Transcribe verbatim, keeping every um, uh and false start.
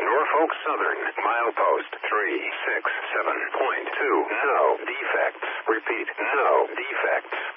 Norfolk Southern, milepost three six seven point two. No defects. Repeat, no defects.